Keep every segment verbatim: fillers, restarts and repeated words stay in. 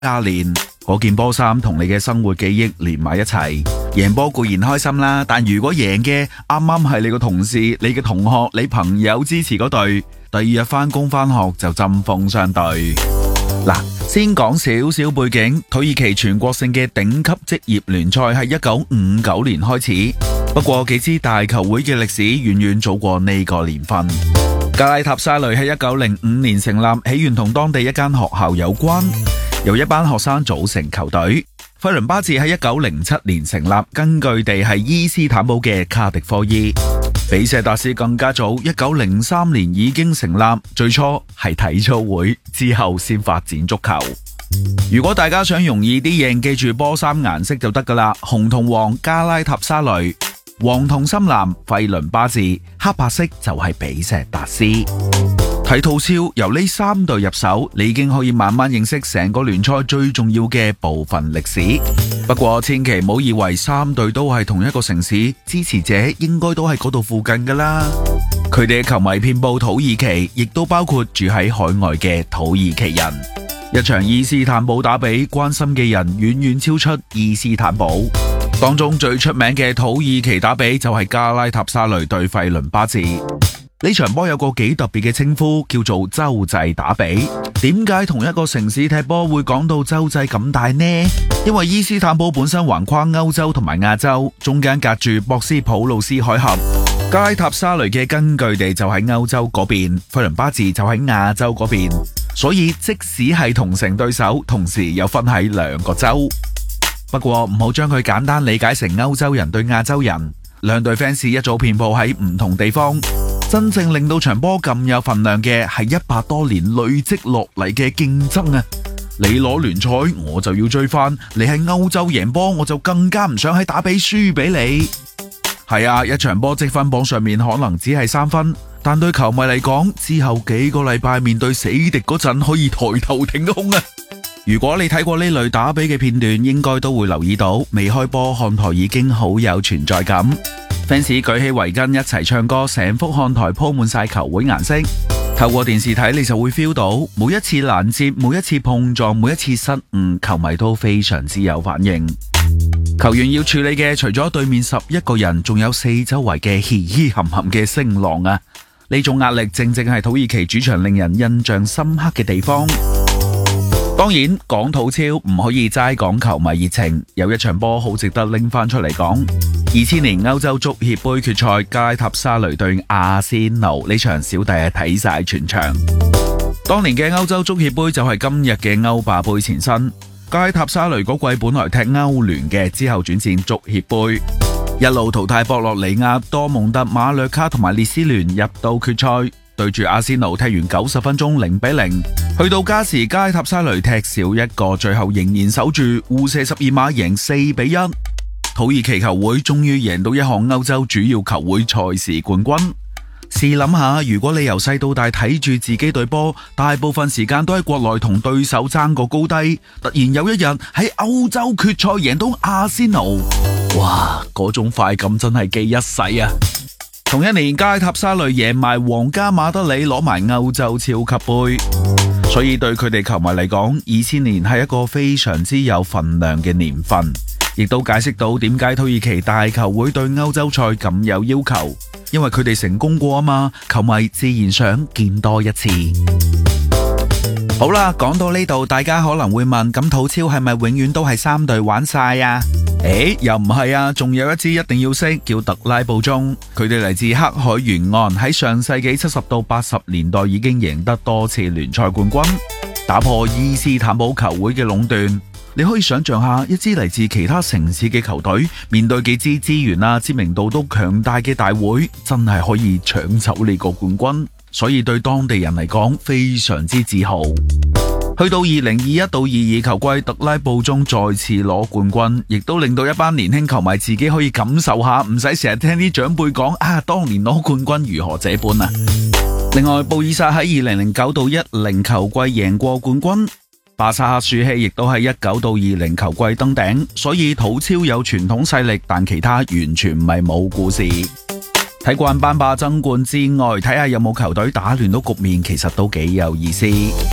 廿年，嗰件波衫同你嘅生活記憶連埋一齊。贏波固然開心啦，但如果贏嘅啱啱係你個同事、你嘅同學、你朋友支持嗰隊，第二日翻工翻學就針鋒相對。嗱，先講少少背景，土耳其全國性嘅頂級職業聯賽係一九五九年開始，不過幾支大球會嘅歷史遠遠早過呢個年份。加拉塔沙雷喺一九零五年成立，起源同當地一間學校有關，由一班學生組成球隊。費倫巴治喺一九零七年成立，根據地係伊斯坦堡嘅卡迪科伊。比錫達斯更加早，一九零三年已經成立，最初係體操會，之後先發展足球。如果大家想容易啲認，記住波衫顏色就得噶啦，紅同黃加拉塔沙雷，黃同深藍費倫巴治，黑白色就係比錫達斯。睇土超由呢三隊入手，你已經可以慢慢認識成個聯賽最重要嘅部分歷史。不過千祈唔好以為三隊都係同一個城市，支持者應該都係嗰度附近噶啦。佢哋嘅球迷遍佈土耳其，亦都包括住喺海外嘅土耳其人。一場伊斯坦堡打比，關心嘅人遠遠超出伊斯坦堡。當中最出名嘅土耳其打比就係加拉塔沙雷對費倫巴治。呢場波有個幾特別嘅稱呼，叫做洲際打比。點解同一個城市踢波會講到洲際咁大呢？因為伊斯坦堡本身橫跨歐洲同埋亞洲，中間隔住博斯普魯斯海峽。加拉塔沙雷嘅根據地就喺歐洲嗰邊，費倫巴治就喺亞洲嗰邊，所以即使係同城對手，同時又分喺兩個洲。不過唔好將佢簡單理解成歐洲人對亞洲人，兩隊 fans 一早遍佈喺唔同地方。真正令到場波咁有份量嘅係一百多年累積落嚟嘅競爭啊！你攞聯賽，我就要追翻；你喺歐洲贏波，我就更加唔想喺打比輸俾你。係啊，一場波積分榜上面可能只係三分，但對球迷嚟講，之後幾個禮拜面對死敵嗰陣可以抬頭挺胸啊！如果你睇過呢類打比嘅片段，應該都會留意到，未開波看台已經好有存在感。fans 舉起圍巾一齊唱歌，成幅看台鋪滿晒球會顏色。透過電視睇，你就會 feel 到每一次攔截、每一次碰撞、每一次失誤，球迷都非常之有反應。球員要處理嘅除咗對面十一個人，仲有四周圍嘅嘻嘻冚冚嘅聲浪啊！呢種壓力正正係土耳其主場令人印象深刻嘅地方。當然，講土超唔可以齋講球迷熱情，有一場波好值得拎翻出嚟講。二千年歐洲足協盃決賽，加拉塔沙雷對阿仙奴，呢場小弟係睇晒全場。當年嘅歐洲足協盃就係今日嘅歐霸盃前身。加拉塔沙雷嗰季本來踢歐聯嘅，之後轉戰足協盃，一路淘汰博洛尼亞、多蒙特、馬略卡同埋列斯聯入到決賽。對住阿仙奴踢完九十分鐘零比零，去到加時加拉塔沙雷踢少一個，最後仍然守住互射十二碼贏四比一。土耳其球會終於贏到一項歐洲主要球會賽事冠軍。試諗下，如果你由細到大睇住自己隊波，大部分時間都喺國內同對手爭個高低，突然有一日喺歐洲決賽贏到阿仙奴，哇！嗰種快感真係記一世啊！同一年，加拉塔沙雷贏埋皇家馬德里，攞埋歐洲超級盃，所以對佢哋球迷嚟講，二千年係一個非常之有份量嘅年份，亦都解釋到點解土耳其大球會對歐洲賽咁有要求，因為佢哋成功過啊嘛，球迷自然想見多一次。好啦，講到呢度，大家可能會問，咁土超係咪永遠都係三隊玩晒啊？誒，又唔係啊，仲有一支一定要識，叫特拉布宗。佢哋嚟自黑海沿岸，喺上世紀七十到八十年代已經贏得多次聯賽冠軍，打破伊斯坦堡球會嘅壟斷。你可以想象下，一支嚟自其他城市嘅球隊，面對幾支資源啊、知名度都強大嘅大會，真係可以搶走呢個冠軍。所以對當地人嚟講，非常之自豪。去到二零二一到二二球季，特拉布宗再次攞冠軍，亦都令到一班年輕球迷自己可以感受下，唔使成日聽啲長輩講啊，當年攞冠軍如何這般啊。另外，布爾薩喺二零零九到一零球季贏過冠軍，巴薩克樹希亦都喺一九到二零球季登頂，所以土超有傳統勢力，但其他完全唔係冇故事。睇慣班霸爭冠之外，睇下有冇球隊打亂到局面，其實都幾有意思。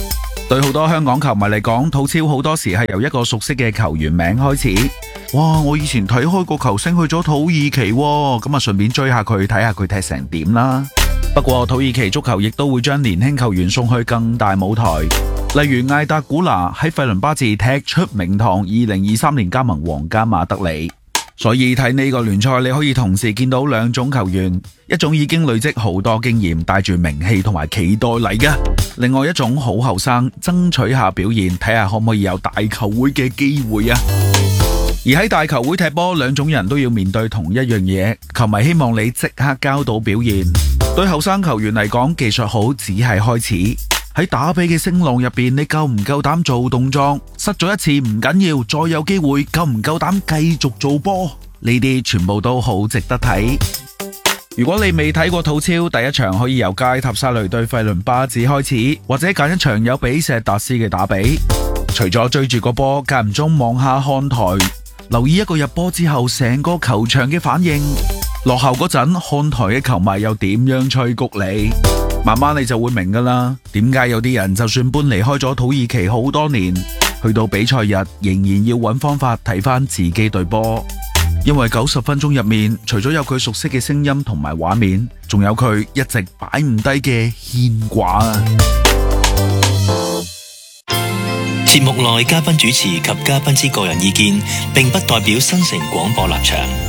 對好多香港球迷嚟講，土超好多時係由一個熟悉嘅球員名開始。哇！我以前睇開個球星去咗土耳其，咁啊順便追下佢，睇下佢踢成點啦。不過土耳其足球亦都會將年輕球員送去更大舞台，例如艾達古拿喺費倫巴治踢出名堂，二零二三年加盟皇家馬德里。所以睇呢個聯賽，你可以同時見到兩種球員，一種已經累積好多經驗，帶住名氣同埋期待嚟嘅；另外一種好後生，爭取下表現，睇下可唔可以有大球會嘅機會啊！而喺大球會踢波，兩種人都要面對同一樣嘢，球迷希望你即刻交到表現。對後生球員嚟講，技術好只係開始。喺打比嘅聲浪入邊，你夠唔夠膽做動作？失咗一次唔緊要，再有機會，夠唔夠膽繼續做波？呢啲全部都好值得睇。如果你未睇過土超，第一場可以由街塔沙雷對費倫巴治開始，或者揀一場有比錫達斯嘅打比。除咗追住個波，間唔中望下看台，留意一個入波之後成個球場嘅反應。落後嗰陣，看台嘅球迷又點樣吹谷你？慢慢你就會明噶啦，點解有啲人就算搬離開咗土耳其好多年，去到比賽日仍然要揾方法睇翻自己隊波，因為九十分鐘入面，除咗有佢熟悉嘅聲音同埋畫面，仲有佢一直擺唔低嘅牽掛啊！ 節目內嘉賓主持及嘉賓之個人意見，並不代表新城廣播立場。